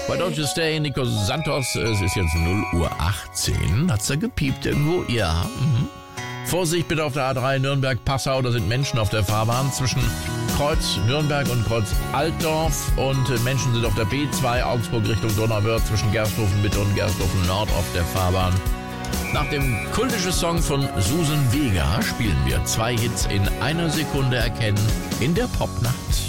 Why Don't You Stay, Nico Santos. Es ist jetzt 0:18 Uhr. Hat's da gepiept irgendwo? Ja. Vorsicht bitte auf der A3 Nürnberg-Passau. Da sind Menschen auf der Fahrbahn zwischen Kreuz Nürnberg und Kreuz Altdorf. Und Menschen sind auf der B2 Augsburg Richtung Donauwörth zwischen Gersthofen Mitte und Gersthofen Nord auf der Fahrbahn. Nach dem kultischen Song von Susan Vega spielen wir 2 Hits in einer Sekunde erkennen in der Popnacht.